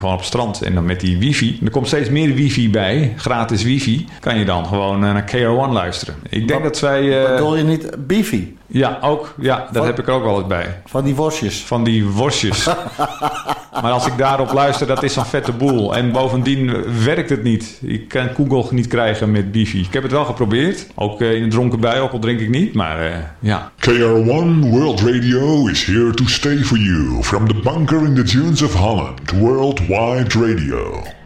Gewoon op het strand. En dan met die wifi. Er komt steeds meer wifi bij. Gratis wifi. Kan je dan gewoon naar KRO1 luisteren. Ik denk dat zij... Bedoel je niet Beefy? Ja, ook. Ja, dat heb ik er ook wel eens bij. Van die worstjes. Van die worstjes. Maar als ik daarop luister, dat is een vette boel. En bovendien werkt het niet. Ik kan Google niet krijgen met Bifi. Ik heb het wel geprobeerd. Ook in een dronken bui, ook al drink ik niet. Maar ja. KR1 World Radio is here to stay for you. From the bunker in the dunes of Holland. Worldwide Radio.